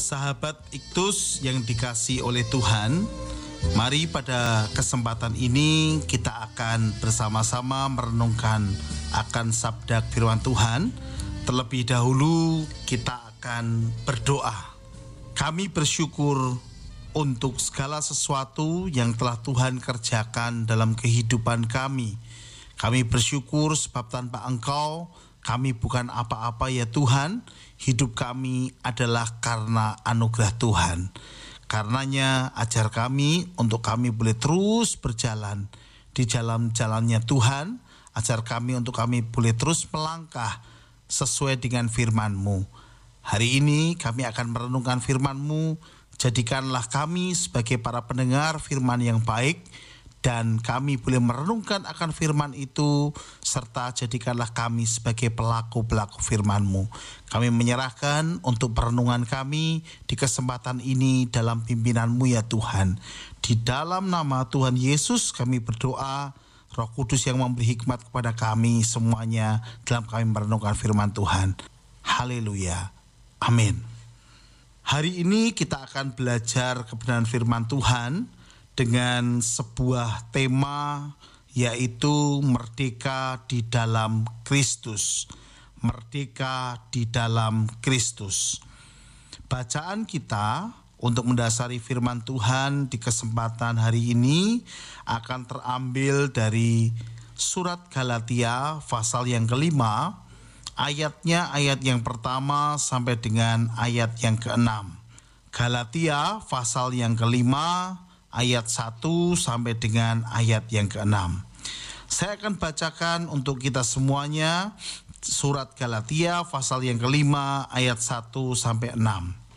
Sahabat Iktus yang dikasihi oleh Tuhan, mari pada kesempatan ini kita akan bersama-sama merenungkan akan sabda firman Tuhan. Terlebih dahulu kita akan berdoa. Kami bersyukur untuk segala sesuatu yang telah Tuhan kerjakan dalam kehidupan kami. Kami bersyukur sebab tanpa Engkau kami bukan apa-apa ya Tuhan. Hidup kami adalah karena anugerah Tuhan. Karenanya ajar kami untuk kami boleh terus berjalan di jalan-jalannya Tuhan. Ajar kami untuk kami boleh terus melangkah sesuai dengan firman-Mu. Hari ini kami akan merenungkan firman-Mu. Jadikanlah kami sebagai para pendengar firman yang baik, dan kami boleh merenungkan akan firman itu, serta jadikanlah kami sebagai pelaku-pelaku firman-Mu. Kami menyerahkan untuk perenungan kami di kesempatan ini dalam pimpinan-Mu ya Tuhan. Di dalam nama Tuhan Yesus kami berdoa, Roh Kudus yang memberi hikmat kepada kami semuanya dalam kami merenungkan firman Tuhan. Haleluya. Amin. Hari ini kita akan belajar kebenaran firman Tuhan dengan sebuah tema, yaitu merdeka di dalam Kristus. Merdeka di dalam Kristus. Bacaan kita untuk mendasari firman Tuhan di kesempatan hari ini akan terambil dari surat Galatia pasal yang kelima, ayatnya ayat yang pertama sampai dengan ayat yang keenam. Galatia pasal yang kelima, ayat 1 sampai dengan ayat yang ke-6. Saya akan bacakan untuk kita semuanya surat Galatia pasal yang kelima ayat 1 sampai 6.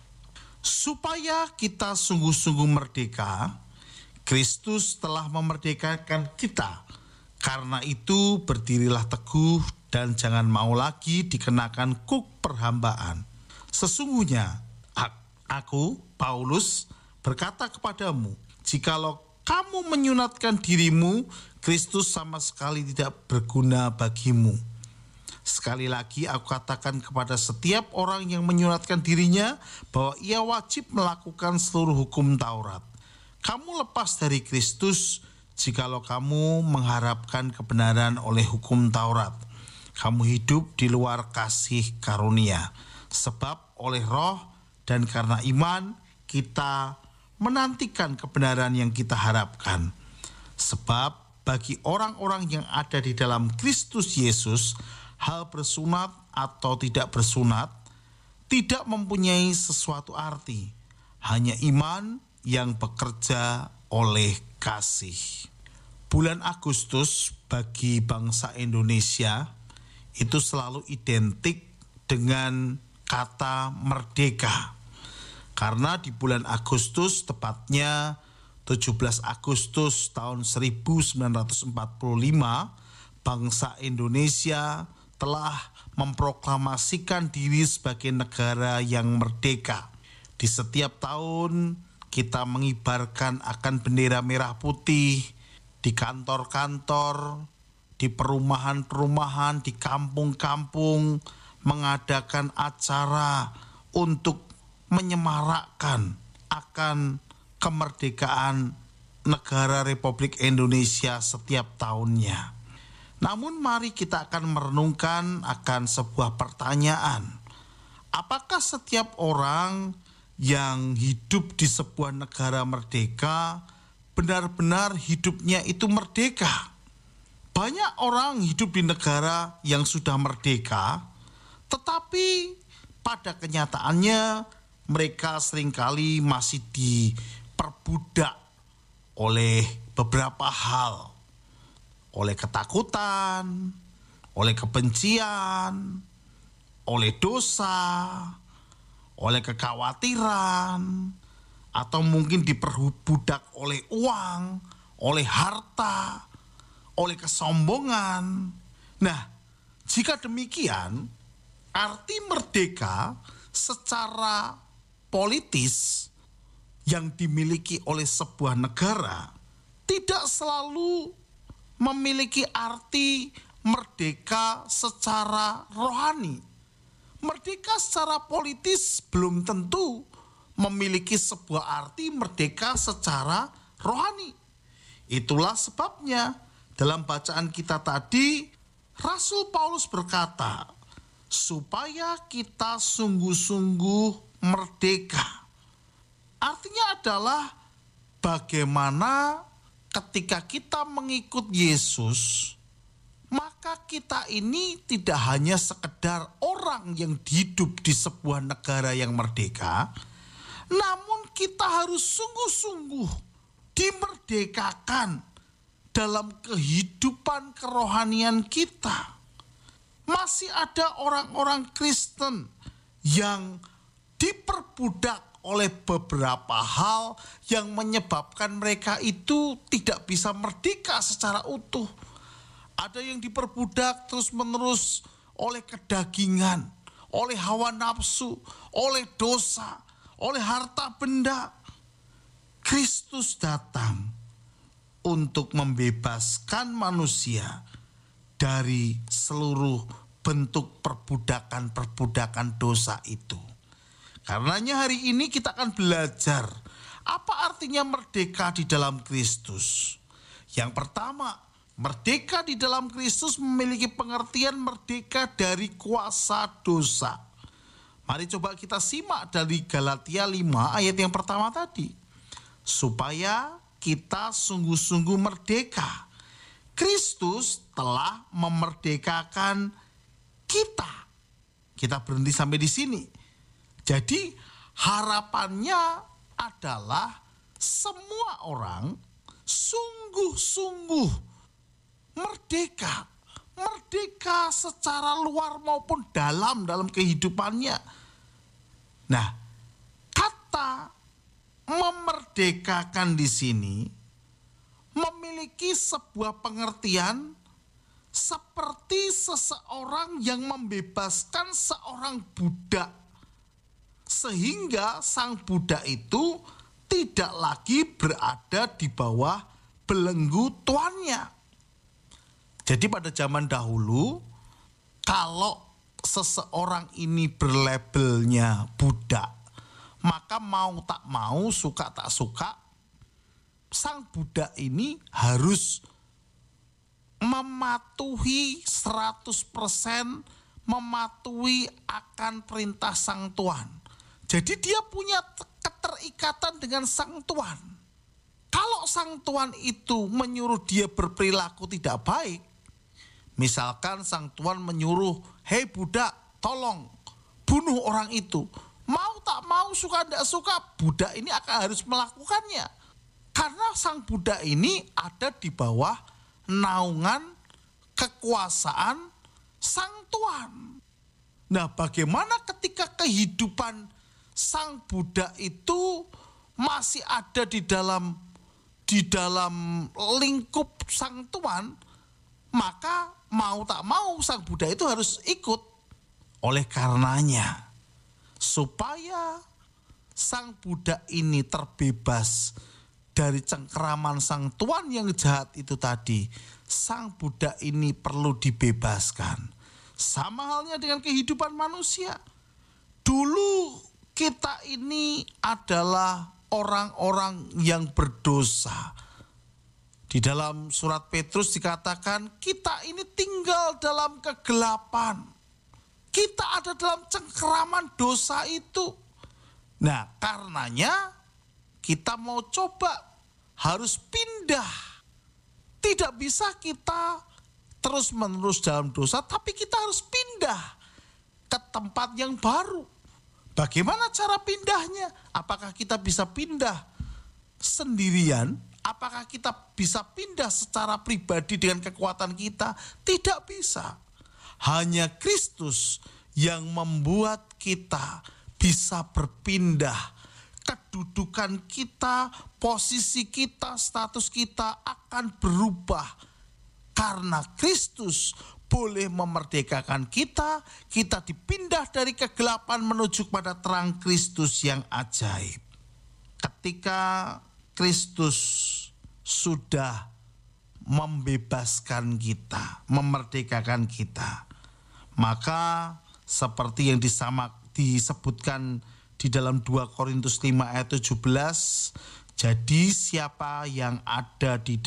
Supaya kita sungguh-sungguh merdeka, Kristus telah memerdekakan kita. Karena itu berdirilah teguh dan jangan mau lagi dikenakan kuk perhambaan. Sesungguhnya aku, Paulus, berkata kepadamu, jikalau kamu menyunatkan dirimu, Kristus sama sekali tidak berguna bagimu. Sekali lagi aku katakan kepada setiap orang yang menyunatkan dirinya bahwa ia wajib melakukan seluruh hukum Taurat. Kamu lepas dari Kristus jikalau kamu mengharapkan kebenaran oleh hukum Taurat. Kamu hidup di luar kasih karunia. Sebab oleh Roh dan karena iman kita menantikan kebenaran yang kita harapkan. Sebab bagi orang-orang yang ada di dalam Kristus Yesus, hal bersunat atau tidak bersunat tidak mempunyai sesuatu arti. Hanya iman yang bekerja oleh kasih. Bulan Agustus bagi bangsa Indonesia itu selalu identik dengan kata merdeka. Karena di bulan Agustus, tepatnya 17 Agustus tahun 1945, bangsa Indonesia telah memproklamasikan diri sebagai negara yang merdeka. Di setiap tahun kita mengibarkan akan bendera merah putih di kantor-kantor, di perumahan-perumahan, di kampung-kampung, mengadakan acara untuk menyemarakkan akan kemerdekaan negara Republik Indonesia setiap tahunnya. Namun mari kita akan merenungkan akan sebuah pertanyaan. Apakah setiap orang yang hidup di sebuah negara merdeka benar-benar hidupnya itu merdeka? Banyak orang hidup di negara yang sudah merdeka, tetapi pada kenyataannya mereka seringkali masih diperbudak oleh beberapa hal. Oleh ketakutan, oleh kebencian, oleh dosa, oleh kekhawatiran, atau mungkin diperbudak oleh uang, oleh harta, oleh kesombongan. Nah, jika demikian, arti merdeka secara politis yang dimiliki oleh sebuah negara tidak selalu memiliki arti merdeka secara rohani. Merdeka secara politis belum tentu memiliki sebuah arti merdeka secara rohani. Itulah sebabnya dalam bacaan kita tadi, Rasul Paulus berkata, supaya kita sungguh-sungguh merdeka. Artinya adalah bagaimana ketika kita mengikut Yesus, maka kita ini tidak hanya sekedar orang yang hidup di sebuah negara yang merdeka, namun kita harus sungguh-sungguh dimerdekakan dalam kehidupan kerohanian kita. Masih ada orang-orang Kristen yang diperbudak oleh beberapa hal yang menyebabkan mereka itu tidak bisa merdeka secara utuh. Ada yang diperbudak terus-menerus oleh kedagingan, oleh hawa nafsu, oleh dosa, oleh harta benda. Kristus datang untuk membebaskan manusia dari seluruh bentuk perbudakan-perbudakan dosa itu. Karenanya hari ini kita akan belajar apa artinya merdeka di dalam Kristus. Yang pertama, merdeka di dalam Kristus memiliki pengertian merdeka dari kuasa dosa. Mari coba kita simak dari Galatia 5 ayat yang pertama tadi. Supaya kita sungguh-sungguh merdeka. Kristus telah memerdekakan kita. Kita berhenti sampai di sini. Jadi harapannya adalah semua orang sungguh-sungguh merdeka. Merdeka secara luar maupun dalam kehidupannya. Nah, kata memerdekakan di sini memiliki sebuah pengertian seperti seseorang yang membebaskan seorang budak, sehingga sang budak itu tidak lagi berada di bawah belenggu tuannya. Jadi pada zaman dahulu, kalau seseorang ini berlabelnya budak, maka mau tak mau, suka tak suka, sang budak ini harus mematuhi 100%, mematuhi akan perintah sang tuan. Jadi dia punya keterikatan dengan sang tuan. Kalau sang tuan itu menyuruh dia berperilaku tidak baik, misalkan sang tuan menyuruh, hei budak, tolong bunuh orang itu. Mau tak mau, suka tidak suka, budak ini akan harus melakukannya. Karena sang budak ini ada di bawah naungan kekuasaan sang tuan. Nah, bagaimana ketika kehidupan sang budak itu masih ada di dalam lingkup sang tuan, maka mau tak mau sang budak itu harus ikut. Oleh karenanya, supaya sang budak ini terbebas dari cengkeraman sang tuan yang jahat itu tadi, sang budak ini perlu dibebaskan. Sama halnya dengan kehidupan manusia. Dulu kita ini adalah orang-orang yang berdosa. Di dalam surat Petrus dikatakan kita ini tinggal dalam kegelapan. Kita ada dalam cengkeraman dosa itu. Nah, karenanya kita mau coba harus pindah. Tidak bisa kita terus-menerus dalam dosa, tapi kita harus pindah ke tempat yang baru. Bagaimana cara pindahnya? Apakah kita bisa pindah sendirian? Apakah kita bisa pindah secara pribadi dengan kekuatan kita? Tidak bisa. Hanya Kristus yang membuat kita bisa berpindah. Kedudukan kita, posisi kita, status kita akan berubah. Karena Kristus boleh memerdekakan kita, kita dipindah dari kegelapan menuju pada terang Kristus yang ajaib. Ketika Kristus sudah membebaskan kita, memerdekakan kita, maka seperti yang disebutkan di dalam 2 Korintus 5 ayat 17. Jadi siapa yang ada di